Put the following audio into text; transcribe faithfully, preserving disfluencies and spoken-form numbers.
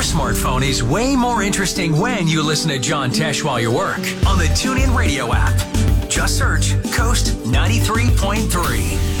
smartphone is way more interesting when you listen to John Tesh while you work on the TuneIn Radio app. Just search Coast ninety-three point three.